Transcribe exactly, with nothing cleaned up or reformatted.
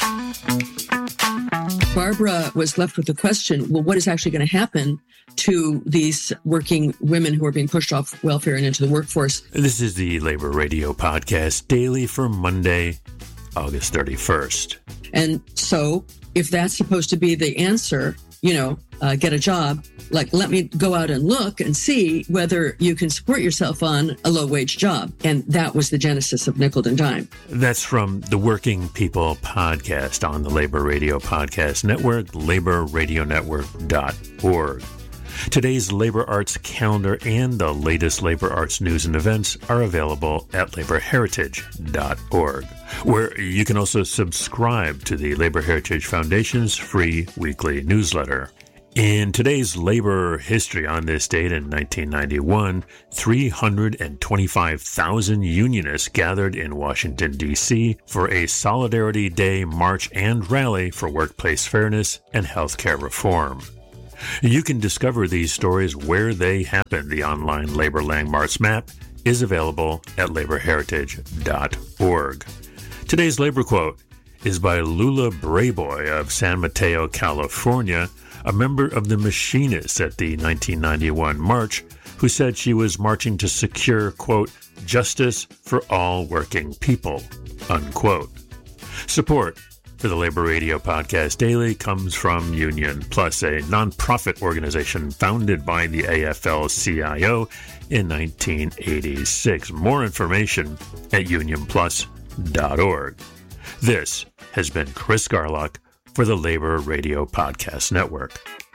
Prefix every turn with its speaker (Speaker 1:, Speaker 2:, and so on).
Speaker 1: Barbara was left with the question, well, what is actually going to happen to these working women who are being pushed off welfare and into the workforce?
Speaker 2: This is the Labor Radio Podcast daily for Monday, August thirty-first.
Speaker 1: And so if that's supposed to be the answer, you know, uh, get a job, like, let me go out and look and see whether you can support yourself on a low-wage job. And that was the genesis of Nickel and Dime.
Speaker 2: That's from the Working People Podcast on the Labor Radio Podcast Network, labor radio network dot org. Today's Labor Arts calendar and the latest Labor Arts news and events are available at labor heritage dot org, where you can also subscribe to the Labor Heritage Foundation's free weekly newsletter. In today's labor history on this date in nineteen ninety-one, three hundred twenty-five thousand unionists gathered in Washington, D C for a Solidarity Day march and rally for workplace fairness and healthcare reform. You can discover these stories where they happen. The online labor landmarks map is available at labor heritage dot org. Today's labor quote is by Lula Brayboy of San Mateo, California, a member of the Machinists at the nineteen ninety-one march, who said she was marching to secure, quote, justice for all working people, unquote. Support for the Labor Radio Podcast Daily comes from Union Plus, a nonprofit organization founded by the A F L C I O in nineteen eighty-six. More information at union plus dot org. This has been Chris Garlock for the Labor Radio Podcast Network.